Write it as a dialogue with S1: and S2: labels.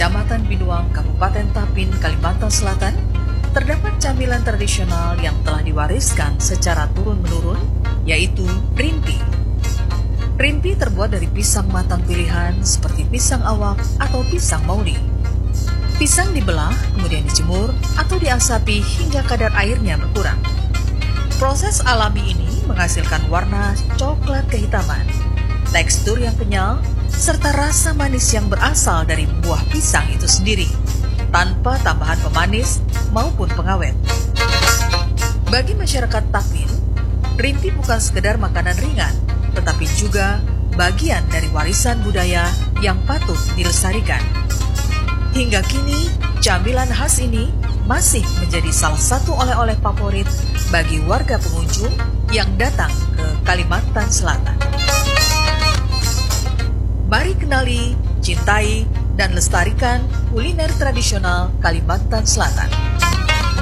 S1: Kecamatan Binuang, Kabupaten Tapin, Kalimantan Selatan, terdapat camilan tradisional yang telah diwariskan secara turun-menurun, yaitu rimpi. Rimpi terbuat dari pisang matang pilihan seperti pisang awak atau pisang mauli. Pisang dibelah, kemudian dijemur atau diasapi hingga kadar airnya berkurang. Proses alami ini menghasilkan warna coklat kehitaman, tekstur yang kenyal, serta rasa manis yang berasal dari buah pisang itu sendiri, tanpa tambahan pemanis maupun pengawet. Bagi masyarakat Tapin, rimpi bukan sekedar makanan ringan, tetapi juga bagian dari warisan budaya yang patut dilestarikan. Hingga kini, camilan khas ini masih menjadi salah satu oleh-oleh favorit bagi warga pengunjung yang datang ke Kalimantan Selatan. Mari kenali, cintai, dan lestarikan kuliner tradisional Kalimantan Selatan.